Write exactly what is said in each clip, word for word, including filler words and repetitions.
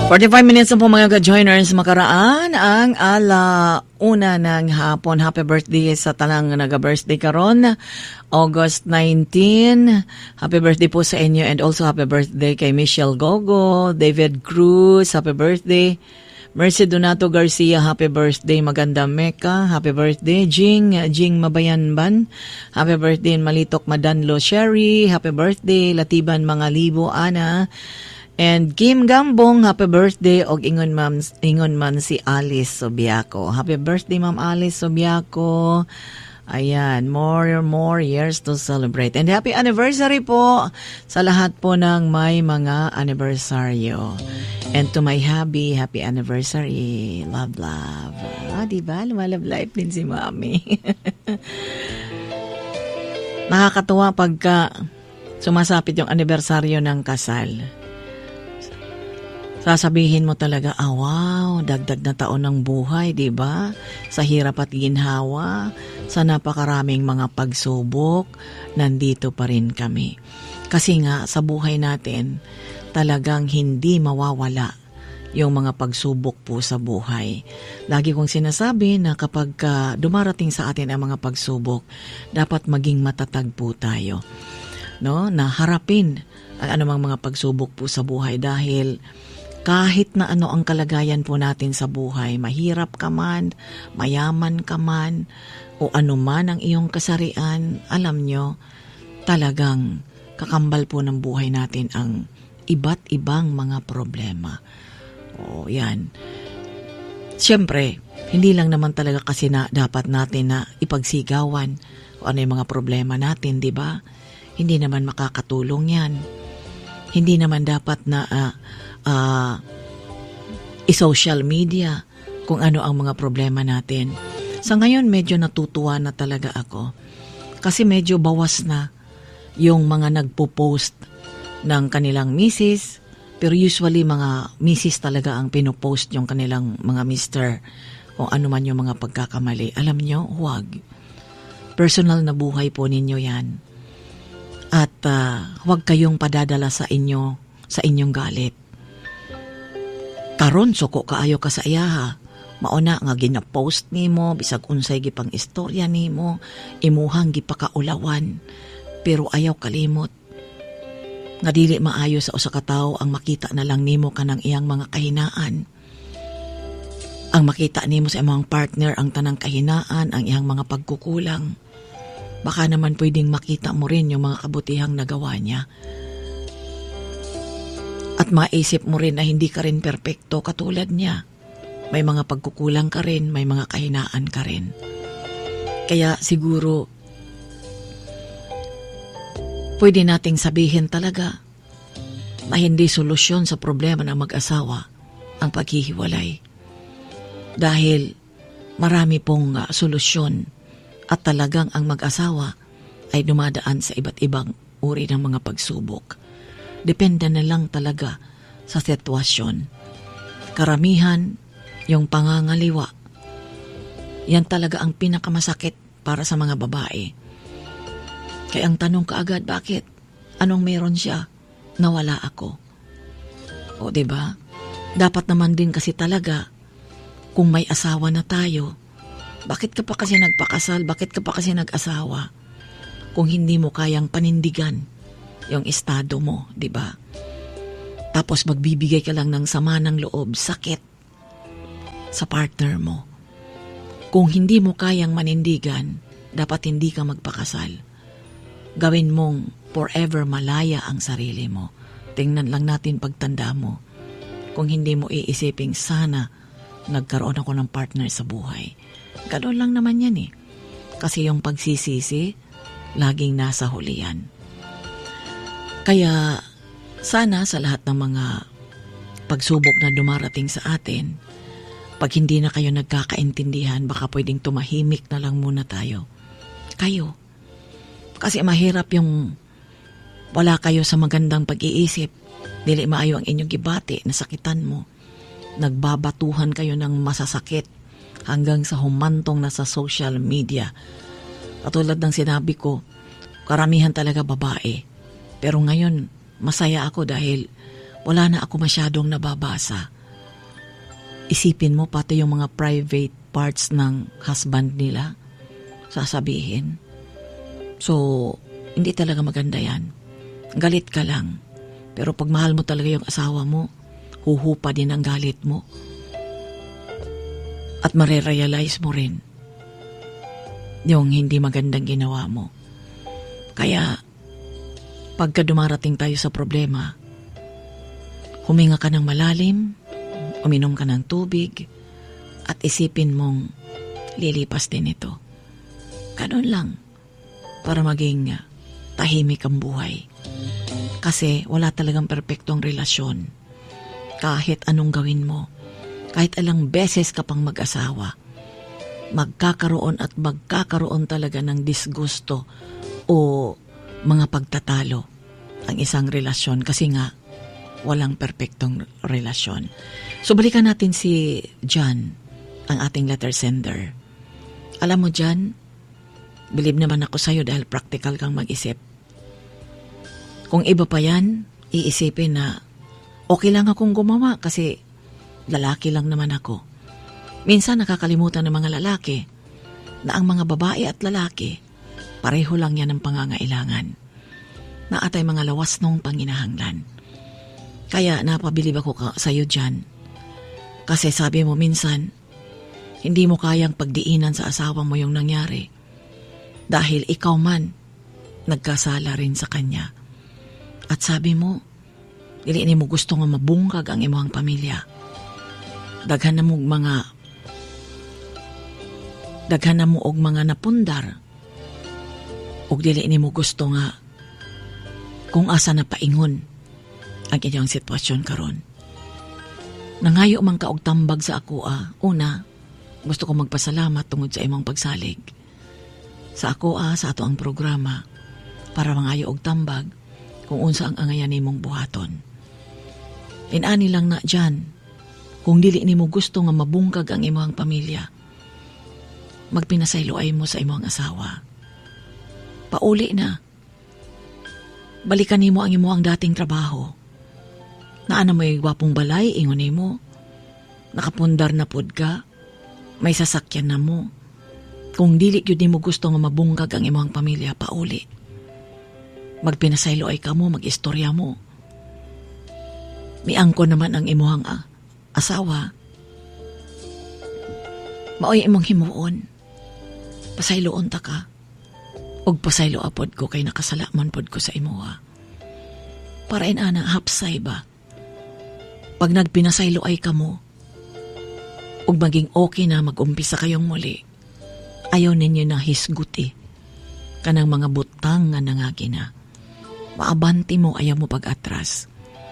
forty-five minutes na po mga ka-joiners, makaraan ang ala una ng hapon. Happy birthday sa talang naga-birthday karon, August nineteenth. Happy birthday po sa inyo, and also happy birthday kay Michelle Gogo, David Cruz, happy birthday. Mercy Donato Garcia, happy birthday. Maganda Mecca, happy birthday. Jing, Jing Mabayanban, happy birthday. Malitok Madanlo Sherry, happy birthday. Latiban Mangalibo Ana, and Kim Gambong, happy birthday. Og ingon ma'am, ingon man si Alice Sobiaco. Happy birthday Ma'am Alice Sobiaco. Ayan, more more years to celebrate. And happy anniversary po sa lahat po ng may mga anibersaryo. And to my hubby, happy anniversary. Love, love. Ah, diba? Lumalove life din si Mami. Nakakatuwa pagka sumasapit yung anibersaryo ng kasal. Sasabihin mo talaga, ah wow, dagdag na taon ng buhay, di ba? Sa hirap at ginhawa, sa napakaraming mga pagsubok, nandito pa rin kami. Kasi nga, sa buhay natin, talagang hindi mawawala yung mga pagsubok po sa buhay. Lagi kong sinasabi na kapag uh, dumarating sa atin ang mga pagsubok, dapat maging matatag po tayo. No? Na harapin ang anumang mga pagsubok po sa buhay dahil kahit na ano ang kalagayan po natin sa buhay, mahirap ka man, mayaman ka man, o anuman ang iyong kasarian, alam nyo, talagang kakambal po ng buhay natin ang iba't ibang mga problema. O yan. Siyempre, hindi lang naman talaga kasi na dapat natin na ipagsigawan o ano yung mga problema natin, di ba? Hindi naman makakatulong yan. Hindi naman dapat na uh, Uh, i-social media kung ano ang mga problema natin. Sa ngayon, medyo natutuwa na talaga ako. Kasi medyo bawas na yung mga nagpo-post ng kanilang misis. Pero usually, mga misis talaga ang pinopost yung kanilang mga mister. Kung ano man yung mga pagkakamali. Alam nyo, huwag. Personal na buhay po ninyo yan. At uh, huwag kayong padadala sa inyo, sa inyong galit. Karon suko kaayo ka sa iyaha. Mauna nga gina-post nimo bisag unsay gipang istorya nimo, imuhang gipakaulawan. Pero ayaw kalimot nga dili maayo sa usa ka tawo ang makita na lang nimo kanang iyang mga kahinaan. Ang makita nimo sa imong partner ang tanang kahinaan, ang iyang mga pagkukulang. Baka naman pwedeng makita mo rin yung mga kabutihang nagawa niya. At maisip mo rin na hindi ka rin perpekto katulad niya. May mga pagkukulang ka rin, may mga kahinaan ka rin. Kaya siguro, pwede nating sabihin talaga na hindi solusyon sa problema ng mag-asawa ang paghihiwalay. Dahil marami pong uh, solusyon at talagang ang mag-asawa ay dumadaan sa iba't ibang uri ng mga pagsubok. Depende na lang talaga sa sitwasyon. Karamihan, yung pangangaliwa. Yan talaga ang pinakamasakit para sa mga babae. Kaya ang tanong kaagad, bakit? Anong meron siya? Nawala ako. O diba? Dapat naman din kasi talaga, kung may asawa na tayo, bakit ka pa kasi nagpakasal? Bakit ka pa kasi nag-asawa? Kung hindi mo kayang panindigan yung estado mo, di ba? Tapos magbibigay ka lang ng sama ng loob, sakit sa partner mo. Kung hindi mo kayang manindigan, dapat hindi ka magpakasal. Gawin mong forever malaya ang sarili mo. Tingnan lang natin pagtanda mo. Kung hindi mo iisiping sana nagkaroon ako ng partner sa buhay. Ganoon lang naman yan eh. Kasi yung pagsisisi, laging nasa huli yan. Kaya sana sa lahat ng mga pagsubok na dumarating sa atin, pag hindi na kayo nagkakaintindihan, baka pwedeng tumahimik na lang muna tayo. Kayo. Kasi mahirap yung wala kayo sa magandang pag-iisip. Dili maayo ang inyong gibati, nasakitan mo. Nagbabatuhan kayo ng masasakit hanggang sa humantong na sa social media. Katulad ng sinabi ko, karamihan talaga babae. Pero ngayon, masaya ako dahil wala na ako masyadong nababasa. Isipin mo pati yung mga private parts ng husband nila, sasabihin. So, hindi talaga maganda yan. Galit ka lang. Pero pag mahal mo talaga yung asawa mo, huhupa din ang galit mo. At marerealize mo rin yung hindi magandang ginawa mo. Kaya, pagka dumarating tayo sa problema, huminga ka ng malalim, uminom ka ng tubig, at isipin mong lilipas din ito. Ganun lang, para maging tahimik ang buhay. Kasi wala talagang perpektong relasyon. Kahit anong gawin mo, kahit ilang beses ka pang mag-asawa, magkakaroon at magkakaroon talaga ng disgusto o mga pagtatalo ang isang relasyon kasi nga walang perpektong relasyon. So balikan natin si John, ang ating letter sender. Alam mo John, believe naman ako sa'yo dahil practical kang mag-isip. Kung iba pa yan, iisipin na okay lang akong gumawa kasi lalaki lang naman ako. Minsan nakakalimutan ng mga lalaki na ang mga babae at lalaki, pareho lang yan ang pangangailangan. Na atay mga lawas nung panginahanglan. Kaya napabilib ako ka, sa'yo dyan. Kasi sabi mo minsan, hindi mo kayang pagdiinan sa asawa mo yung nangyari. Dahil ikaw man, nagkasala rin sa kanya. At sabi mo, dili ni mo gusto nga mabungkag ang imong pamilya. Daghan na mo mga daghan na mo og mga napundar. Og dili ni mo gusto nga kung asa na paingon ang inyong sitwasyon karon. Nangayo man ka og tambag sa ako ah. Una, gusto ko magpasalamat tungod sa imong pagsalig. Sa ako ah, sa ato ang programa para mangayo og tambag kung unsa ang angayan nimong buhaton. Inani lang na dyan, kung dili nimo gusto nga mabungkag ang imong pamilya, magpinasayloay mo sa imong asawa. Pauli na. Balikan nimo ang imong dating trabaho. Naana may gwapong balay, ingon nimo. Nakapundar na pod ka. May sasakyan na mo. Kung dili gyud nimo gusto nga mabungkag ang imong pamilya, pauli. Magpinasaylo ay ka mo, mag-istorya mo. Miangko naman ang imuhang ah, asawa. Maoy imong himuon. Pasayloon ta ka. Og pasaylo apod ko kay nakasalaman pod ko sa imuha. Para inana hapsay ba? Pag nagpinasaylo ay ka mo, og maging okay na mag-umpisa kayong muli, ayaw ninyo na hisguti kanang mga butang nga nangagi na. Maabanti mo, ayaw mo pag-atras.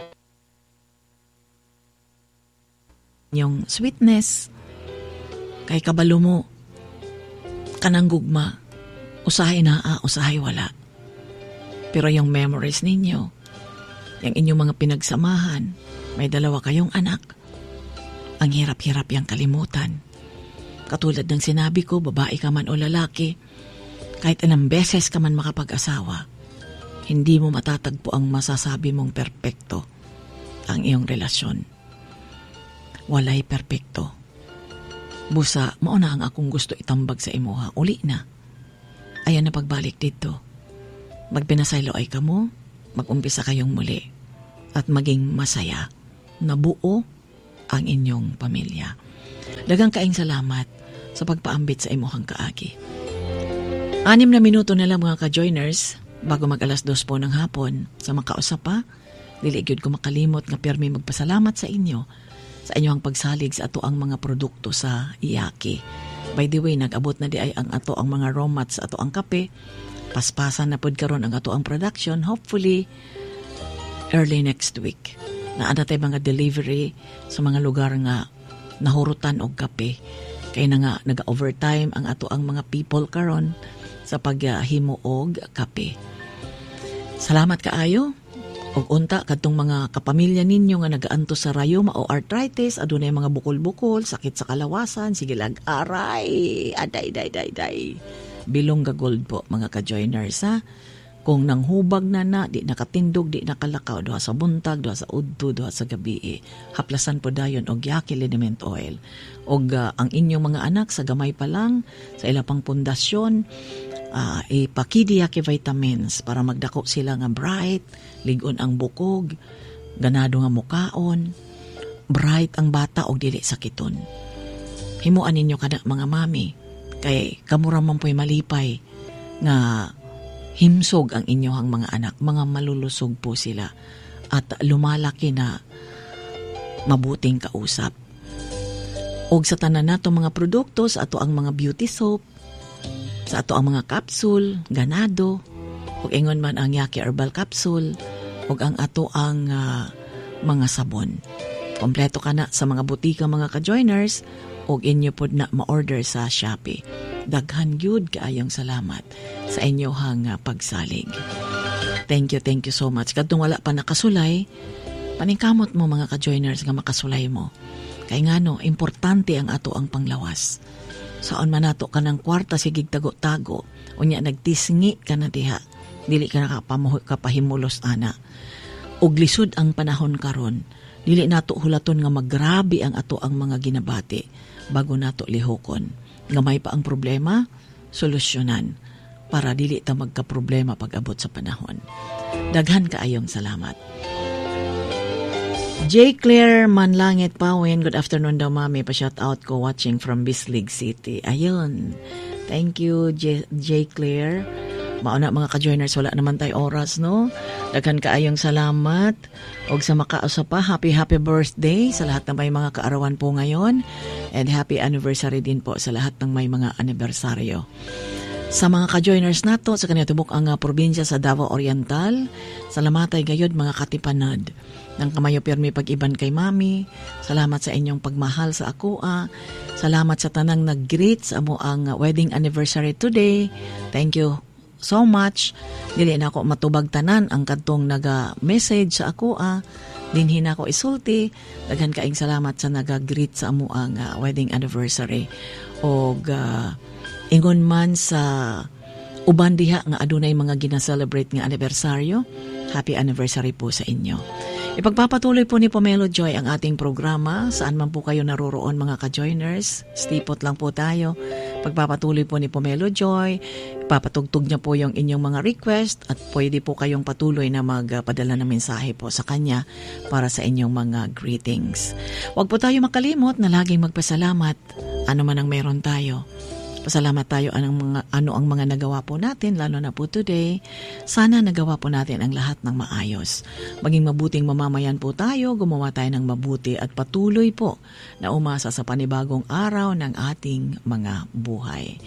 Yung sweetness, kay kabalo mo, kanang gugma, usahay na, ah, usahay wala. Pero yung memories ninyo, yung inyong mga pinagsamahan, may dalawa kayong anak, ang hirap-hirap yung kalimutan. Katulad ng sinabi ko, babae ka man o lalaki, kahit anong beses ka man makapag-asawa, hindi mo matatagpo ang masasabi mong perpekto ang iyong relasyon. Walay perpekto. Busa, mauna ang akong gusto itambag sa imuha. Uli na. Ayan na pagbalik dito. Magpinasaylo ay ka mo, mag-umpisa kayong muli, at maging masaya na buo ang inyong pamilya. Daghang kaayong salamat sa pagpaambit sa imuhang kaagi. Anim na minuto na lang mga ka-joiners, bago mag-alas dos po ng hapon, sa makausap pa, dili gyud ko makalimot nga permi magpasalamat sa inyo sa inyong pagsalig sa ato ang mga produkto sa Iyaki. By the way, nag-abot na di ay ang ato ang mga raw mats sa ato ang kape. Paspasan na pod karon ang ato ang production. Hopefully, early next week. Naana tayo mga delivery sa mga lugar nga nahurutan og kape. Kaya na nga nag-overtime ang ato ang mga people karon sa paghimo og kape. Salamat kaayo. Og unta kadtong mga kapamilya ninyo nga nagaanto sa rayuma o arthritis, adunay mga bukol-bukol, sakit sa kalawasan, sige lag-aray, aday day day day. Bilong ga gold po mga ka-joiners ha. Kung nanghubag na na, di nakatindog, di nakalakaw, duha sa buntag, duha sa udto, duha sa gabi, haplasan po dayon og Yaki Liniment Oil. Og uh, ang inyong mga anak sa gamay pa lang, sa ilapang pundasyon, uh, ipakidi Yaki Vitamins para magdako sila nga bright, ligon ang bukog, ganado nga mukaon, bright ang bata og dili sakiton. Himuan ninyo kada mga mami, kay kamura man po'y malipay nga himsog ang inyohang mga anak, mga malulusog po sila at lumalaki na mabuting kausap. Og sa tanan nato mga produkto, sa ato ang mga beauty soap, sa ato ang mga capsule, ganado, og ingon man ang Yaki Herbal Capsule, og ang ato ang uh, mga sabon. Kompleto ka na sa mga butika mga ka-joiners, og inyo pod na ma-order sa Shopee. Daghan gyud kaayong salamat sa inyohang uh, pagsalig. Thank you, thank you so much. Kadtong wala pa nakasulay, paningkamot mo mga ka-joiners nga makasulay mo. Kay ngano, importante ang ato ang panglawas. Saon man nato ka ng kwarta sigig tago-tago, unya nagtisngi ka na diha, dili ka nakapamuhi kapahimulos ana. Og lisod ang panahon karon, dili nato hulaton nga maggrabe ang ato ang mga ginabati bago nato lihokon. Gamay pa ang problema, solusyonan para dili ta magka-problema pag abot sa panahon. Daghan kaayong salamat. J. Claire Manlangit Pawen, good afternoon daw mami, pa-shout out ko watching from Bislig City. Ayun, thank you J. J. Claire. Mauna mga ka-joiners, wala naman tayo oras, no? Daghan kaayong salamat. Og sa makausa pa, happy happy birthday sa lahat ng may mga kaarawan po ngayon. And happy anniversary din po sa lahat ng may mga anibersaryo. Sa mga ka-joiners nato, sa kanila tubok ang uh, probinsya sa Davao Oriental, salamatay gayod mga katipanad. Nang kamayo pirmi pag-iban kay mami, salamat sa inyong pagmahal sa akoa, salamat sa tanang nag-greet sa amo ang uh, wedding anniversary today. Thank you so much. Dili na ako matubag tanan ang kadtong naga-message sa ako ah. Dinhin ako isulti. Daghan kaing salamat sa naga-greet sa amo ang uh, wedding anniversary. Og uh, ingon man sa uban diha nga adunay mga gina-celebrate nga anniversaryo. Happy anniversary po sa inyo. Ipagpapatuloy po ni Pomelo Joy ang ating programa. Saan man po kayo naroroon mga ka-joiners, stipot lang po tayo. Pagpapatuloy po ni Pomelo Joy, papatugtog niya po yung inyong mga request at pwede po kayong patuloy na magpadala ng mensahe po sa kanya para sa inyong mga greetings. Huwag po tayo makalimot na laging magpasalamat ano man ang meron tayo. Pasalamat tayo anong mga, ano ang mga nagawa po natin, lalo na po today. Sana nagawa po natin ang lahat ng maayos. Maging mabuting mamamayan po tayo, gumawa tayo ng mabuti at patuloy po na umasa sa panibagong araw ng ating mga buhay.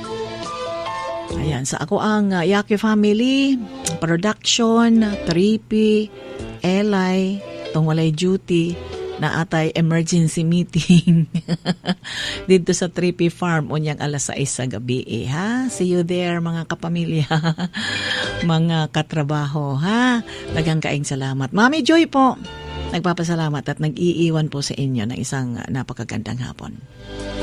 Ayan, sa ako ang uh, Yaki Family, Production, three P, Eli, Tungwalay Duty, na atay emergency meeting dito sa three P Farm unyang alas sais sa gabi eh, ha? See you there mga kapamilya, mga katrabaho, ha? Daghang kaing salamat. Mami Joy po, nagpapasalamat at nag-iiwan po sa inyo ng isang napakagandang hapon.